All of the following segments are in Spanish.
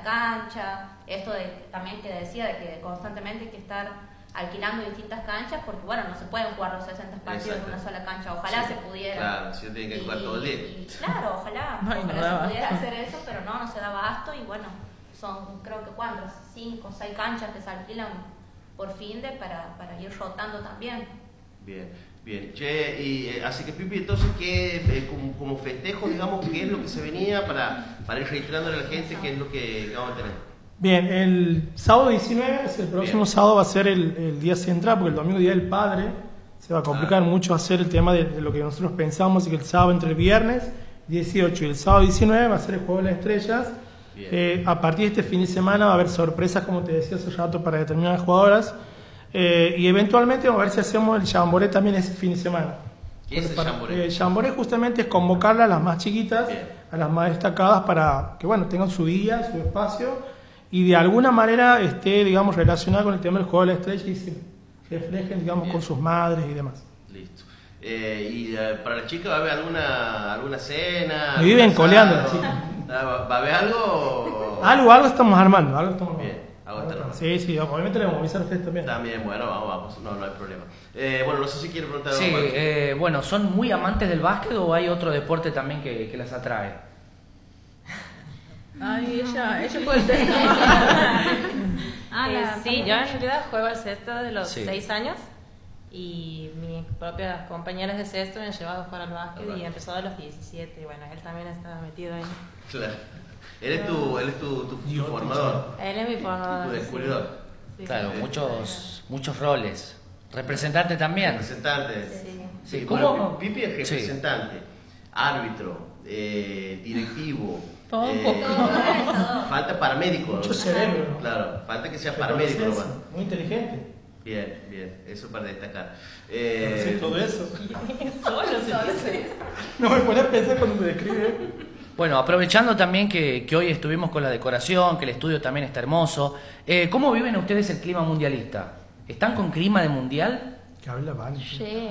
la cancha, esto de también que decía de que constantemente hay que estar alquilando distintas canchas, porque bueno, no se pueden jugar los 60 partidos en una sola cancha, ojalá se pudiera. Claro, si no tienen que jugar todo el día. Claro, ojalá se pudiera hacer eso, pero no se da abasto y bueno, son creo que 4, 5, 6 canchas que se alquilan por fin para ir rotando también. Bien. Che, y así que Pipi, entonces, ¿qué, como festejo, digamos, qué es lo que se venía para ir registrándole a la gente, qué es lo que vamos a tener? Bien, el sábado 19, el próximo sábado va a ser el día central, porque el domingo Día del Padre se va a complicar mucho hacer el tema de lo que nosotros pensamos, y que el sábado entre el viernes 18 y el sábado 19 va a ser el Juego de las Estrellas. A partir de este fin de semana va a haber sorpresas, como te decía hace rato, para determinadas jugadoras, y eventualmente vamos a ver si hacemos el Jamboree también ese fin de semana. ¿Qué es el Jamboree? El Jamboree justamente es convocarla a las más chiquitas, a las más destacadas, para que bueno, tengan su día, su espacio, y de alguna manera esté, digamos, relacionada con el tema del Juego de la Estrella y se reflejen, digamos, con sus madres y demás. Listo. Y para las chicas, ¿va a haber alguna cena? Me viven coleando las chicas. ¿Va a haber algo? Algo estamos armando, Sí, obviamente le vamos a avisar a ustedes también. También, bueno, vamos, no hay problema. Bueno, no sé si quiere preguntar algo. Sí, bueno, ¿son muy amantes del básquet o hay otro deporte también que las atrae? Ay, ella puede ser. Sí, yo en realidad juego al sexto desde los 6 años y mis propias compañeras de sexto me han llevado a jugar al básquet y empezó a los 17 y bueno, él también está metido ahí. Claro. Él es tu formador. Él es mi formador. Tu descubridor. Sí. Claro, muchos roles. Representante también. Representante. Sí. ¿Cómo? Bueno, Pipi es representante, árbitro, directivo. Falta paramédico. Mucho cerebro. Claro, falta que sea paramédico nomás. Muy inteligente. Bien, eso para destacar. Sí, todo eso. Solo. No me pone a pensar cuando me describe. Bueno, aprovechando también que hoy estuvimos con la decoración, que el estudio también está hermoso, ¿cómo viven ustedes el clima mundialista? ¿Están con clima de mundial? Que habla Vani.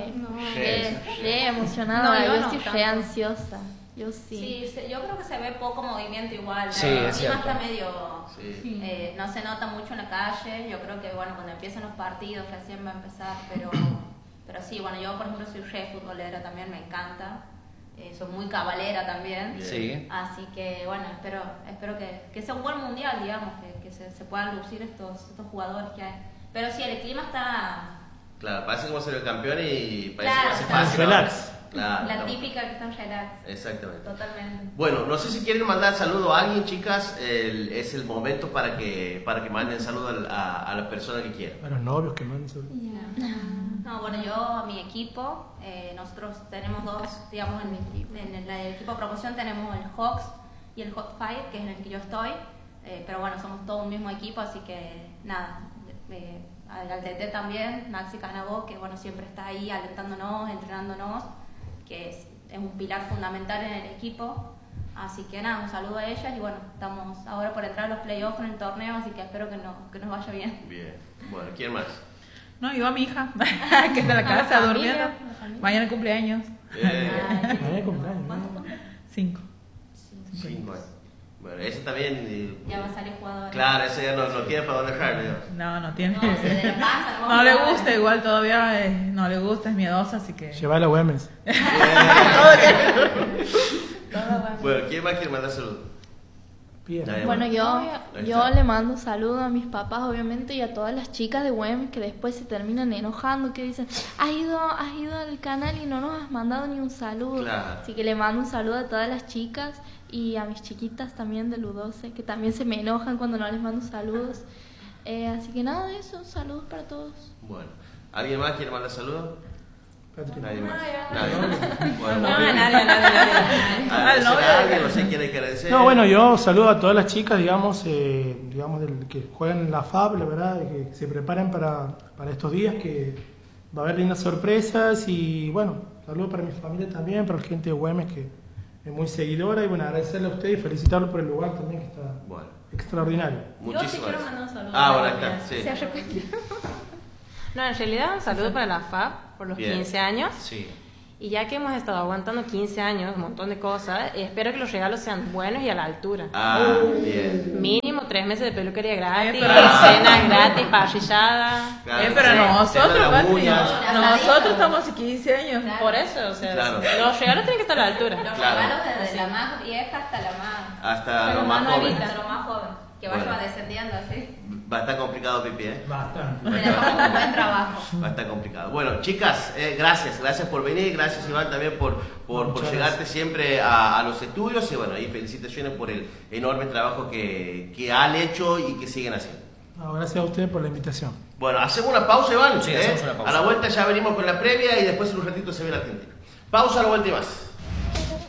Re emocionada, No, yo yo no estoy tanto. re ansiosa. Yo sí. Sí, yo creo que se ve poco movimiento igual. Sí, el es clima cierto. está medio... no se nota mucho en la calle. Yo creo que bueno, cuando empiecen los partidos recién va a empezar, pero sí, bueno, yo por ejemplo soy re futbolera también, me encanta. Soy muy cabalera también. Sí. Así que bueno, espero que sea un buen mundial, digamos, que se puedan lucir estos jugadores que hay. Pero sí, el clima está... Claro, parece como ser el campeón y parece Claro, que hace fácil. relax. Claro, la típica que está en relax. Exactamente. Totalmente. Bueno, no sé si quieren mandar saludo a alguien, chicas. Es el momento para que manden saludo a la persona que quieran. A los novios que mandan saludos. No, bueno, yo a mi equipo, nosotros tenemos dos, digamos, en el equipo de promoción tenemos el Hawks y el Hot Five, que es en el que yo estoy, pero bueno, somos todo un mismo equipo, así que nada, al TT también, Maxi Canabó, que bueno, siempre está ahí alentándonos, entrenándonos, que es un pilar fundamental en el equipo, así que nada, un saludo a ellas y bueno, estamos ahora por entrar a los playoffs en el torneo, así que espero que nos vaya bien. Bien, bueno, ¿quién más? No, yo a mi hija, que está en la casa durmiendo. Mañana cumpleaños. Mañana cumpleaños. 5. 5 años. Bueno, ese también. Ya va a salir jugador. Claro, ese ya no tiene para dónde dejarlo. No tiene. No, se le pasa, No le gusta, igual todavía no le gusta, es miedosa, así que. Lleva la Güemes. Bueno, ¿quién más quiere mandar saludos? Bueno, yo Ahí está. le mando saludos a mis papás, obviamente, y a todas las chicas de WEM que después se terminan enojando, que dicen, has ido al canal y no nos has mandado ni un saludo. Claro. Así que le mando un saludo a todas las chicas y a mis chiquitas también del U12, que también se me enojan cuando no les mando saludos. Así que nada de eso, saludos para todos. Bueno, ¿alguien más quiere mandar saludos? Nadie más. Bueno, Nadie. agradecer a alguien, no sé quién hay que agradecer. No, bueno, yo saludo a todas las chicas, digamos que juegan en la FAB, la verdad, que se preparen para estos días, que va a haber lindas sorpresas y bueno, saludos para mi familia también, para la gente de Güemes que es muy seguidora y bueno, agradecerle a ustedes y felicitarlos por el lugar también que está extraordinario. Muchísimas Yo sí quiero gracias. mandar un saludo. Bueno, ahí está, sí. Se arrepintió. No, en realidad un saludo para la FAB por los 15 años. Sí. Y ya que hemos estado aguantando 15 años, un montón de cosas, espero que los regalos sean buenos y a la altura. Bien. Mínimo 3 meses de peluquería gratis, pero- cenas gratis, parrillada. Claro, pero sí, nosotros, te dan las Patri, uñas. nosotros estamos hace 15 años. Por eso, o sea, Claro. los regalos tienen que estar a la altura. Los Claro. regalos desde la más vieja hasta la más... Hasta lo más joven. Hasta lo más joven. Que vaya Bueno. descendiendo así. Va a estar complicado, Pipi, ¿eh? Bastante. Le dejamos un buen trabajo. Va a estar complicado. Bueno, chicas, gracias por venir, gracias Iván también por Muchas llegarte gracias. siempre a los estudios y bueno, y felicitaciones por el enorme trabajo que han hecho y que siguen haciendo. No, gracias a ustedes por la invitación. Bueno, hacemos una pausa, Iván. Sí, hacemos una pausa. A la vuelta ya venimos con la previa y después en un ratito se ve la Argentina. Pausa, a la vuelta y más.